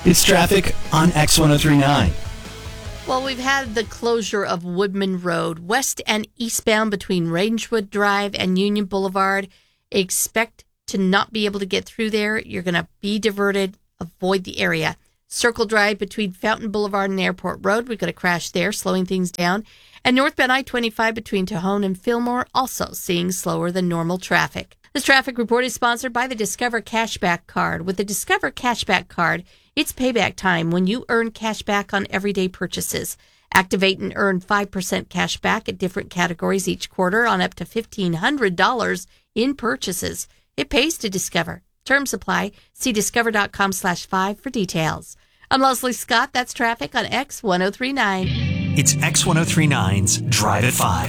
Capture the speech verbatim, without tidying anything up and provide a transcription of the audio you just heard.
It's traffic on X ten thirty-nine. Well, we've had the closure of Woodman Road, west and eastbound between Rangewood Drive and Union Boulevard. Expect to not be able to get through there. You're going to be diverted. Avoid the area. Circle Drive between Fountain Boulevard and Airport Road. We've got a crash there, slowing things down. And northbound I twenty-five between Tejon and Fillmore, also seeing slower than normal traffic. This traffic report is sponsored by the Discover Cashback Card. With the Discover Cashback Card, it's payback time when you earn cash back on everyday purchases. Activate and earn five percent cash back at different categories each quarter on up to fifteen hundred dollars in purchases. It pays to Discover. Terms apply. See discover.com slash five for details. I'm Leslie Scott. That's traffic on X ten thirty-nine. It's X ten thirty-nine's Drive at five.